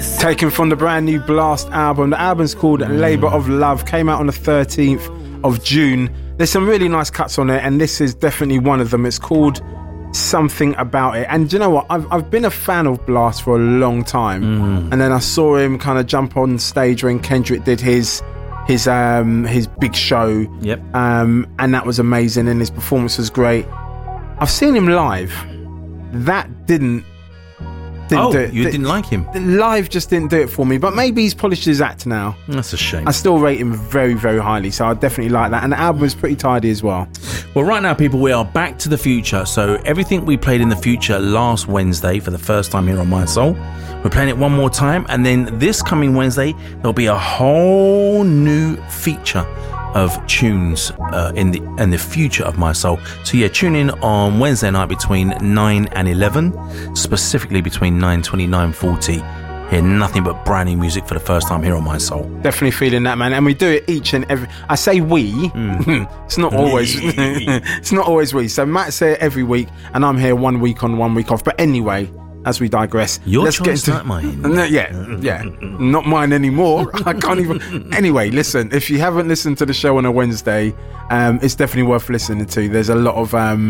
this? Taken from the brand new Blast album. The album's called Labour of Love. Came out on the 13th of June. There's some really nice cuts on it, and this is definitely one of them. It's called Something About It. And do you know what? I've been a fan of Blast for a long time. And then I saw him kind of jump on stage when Kendrick did his big show. Yep. And that was amazing, and his performance was great. I've seen him live. That didn't do it. You didn't like him? The live just didn't do it for me, but maybe he's polished his act now. That's a shame. I still rate him very, very highly, so I definitely like that. And the album is pretty tidy as well. Well, right now, people, we are back to the future. So everything we played in the future last Wednesday for the first time here on My Soul, we're playing it one more time. And then this coming Wednesday, there'll be a whole new feature of tunes in the future of My Soul. So yeah, tune in on Wednesday night between 9 and 11, specifically between 9:20, 9:40. Hear nothing but brand new music for the first time here on My Soul. Definitely feeling that, man. And we do it each and every... I say we. It's not always... it's not always we. So Matt's here every week, and I'm here 1 week on, 1 week off. But anyway, as we digress... Your choice, not mine. Yeah. Not mine anymore. I can't even... Anyway, listen, if you haven't listened to the show on a Wednesday, it's definitely worth listening to. There's a lot of...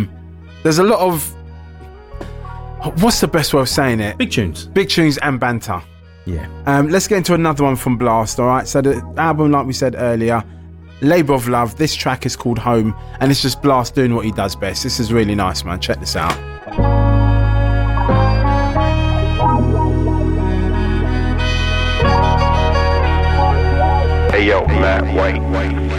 What's the best way of saying it? Big tunes. Big tunes and banter. Yeah. Let's get into another one from Blast, all right? So the album, like we said earlier, Labour of Love. This track is called Home, and it's just Blast doing what he does best. This is really nice, man. Check this out. Hey yo, Matt White.